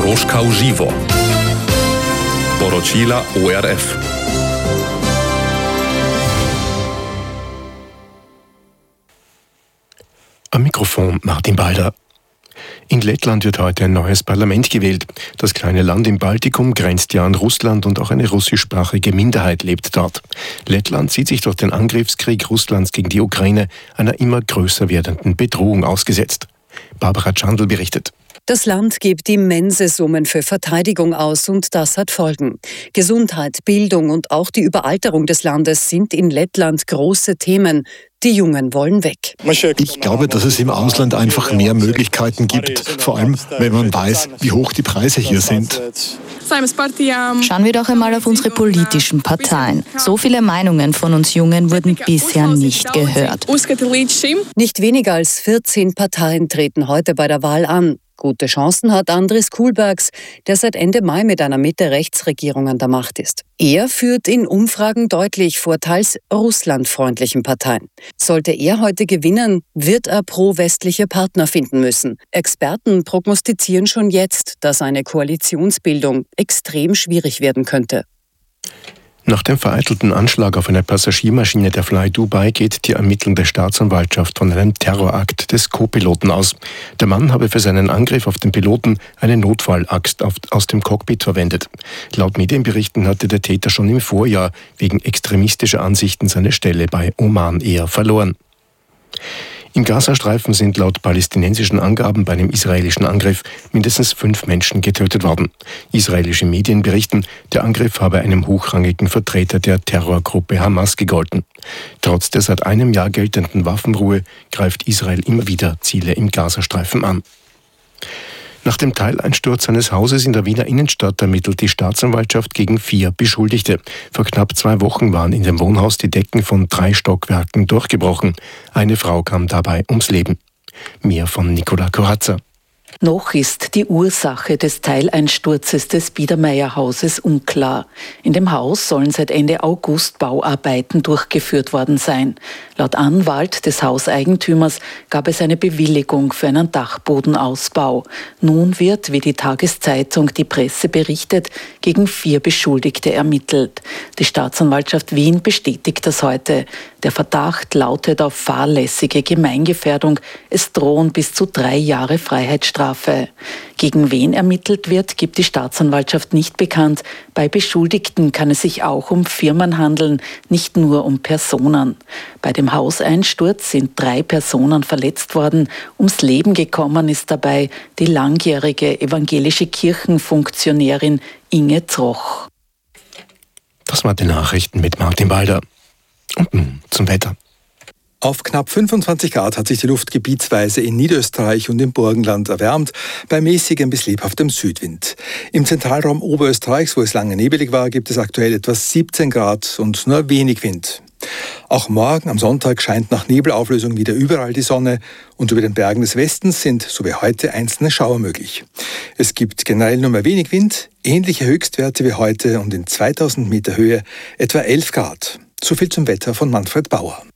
Dorożka u Živo. Poročila ORF. Am Mikrofon Martin Balder. In Lettland wird heute ein neues Parlament gewählt. Das kleine Land im Baltikum grenzt ja an Russland und auch eine russischsprachige Minderheit lebt dort. Lettland sieht sich durch den Angriffskrieg Russlands gegen die Ukraine einer immer größer werdenden Bedrohung ausgesetzt. Barbara Chandl berichtet. Das Land gibt immense Summen für Verteidigung aus und das hat Folgen. Gesundheit, Bildung und auch die Überalterung des Landes sind in Lettland große Themen. Die Jungen wollen weg. Ich glaube, dass es im Ausland einfach mehr Möglichkeiten gibt, vor allem wenn man weiß, wie hoch die Preise hier sind. Schauen wir doch einmal auf unsere politischen Parteien. So viele Meinungen von uns Jungen wurden bisher nicht gehört. Nicht weniger als 14 Parteien treten heute bei der Wahl an. Gute Chancen hat Andris Kulbergs, der seit Ende Mai mit einer Mitte-Rechts-Regierung an der Macht ist. Er führt in Umfragen deutlich vor teils russlandfreundlichen Parteien. Sollte er heute gewinnen, wird er pro-westliche Partner finden müssen. Experten prognostizieren schon jetzt, dass eine Koalitionsbildung extrem schwierig werden könnte. Nach dem vereitelten Anschlag auf eine Passagiermaschine der Fly Dubai geht die ermittelnde Staatsanwaltschaft von einem Terrorakt des Co-Piloten aus. Der Mann habe für seinen Angriff auf den Piloten eine Notfallaxt aus dem Cockpit verwendet. Laut Medienberichten hatte der Täter schon im Vorjahr wegen extremistischer Ansichten seine Stelle bei Oman Air verloren. Im Gazastreifen sind laut palästinensischen Angaben bei einem israelischen Angriff mindestens 5 Menschen getötet worden. Israelische Medien berichten, der Angriff habe einem hochrangigen Vertreter der Terrorgruppe Hamas gegolten. Trotz der seit einem Jahr geltenden Waffenruhe greift Israel immer wieder Ziele im Gazastreifen an. Nach dem Teileinsturz eines Hauses in der Wiener Innenstadt ermittelt die Staatsanwaltschaft gegen 4 Beschuldigte. Vor knapp 2 Wochen waren in dem Wohnhaus die Decken von 3 Stockwerken durchgebrochen. Eine Frau kam dabei ums Leben. Mehr von Nicola Corazza. Noch ist die Ursache des Teileinsturzes des Biedermeier-Hauses unklar. In dem Haus sollen seit Ende August Bauarbeiten durchgeführt worden sein. Laut Anwalt des Hauseigentümers gab es eine Bewilligung für einen Dachbodenausbau. Nun wird, wie die Tageszeitung Die Presse berichtet, gegen 4 Beschuldigte ermittelt. Die Staatsanwaltschaft Wien bestätigt das heute. Der Verdacht lautet auf fahrlässige Gemeingefährdung. Es drohen bis zu 3 Jahre Freiheitsstrafe. Gegen wen ermittelt wird, gibt die Staatsanwaltschaft nicht bekannt. Bei Beschuldigten kann es sich auch um Firmen handeln, nicht nur um Personen. Bei dem Hauseinsturz sind 3 Personen verletzt worden. Ums Leben gekommen ist dabei die langjährige evangelische Kirchenfunktionärin Inge Troch. Das waren die Nachrichten mit Martin Balder. Und nun zum Wetter. Auf knapp 25 Grad hat sich die Luft gebietsweise in Niederösterreich und im Burgenland erwärmt, bei mäßigem bis lebhaftem Südwind. Im Zentralraum Oberösterreichs, wo es lange nebelig war, gibt es aktuell etwa 17 Grad und nur wenig Wind. Auch morgen am Sonntag scheint nach Nebelauflösung wieder überall die Sonne und über den Bergen des Westens sind, so wie heute, einzelne Schauer möglich. Es gibt generell nur mehr wenig Wind, ähnliche Höchstwerte wie heute und in 2000 Meter Höhe etwa 11 Grad. So viel zum Wetter von Manfred Bauer.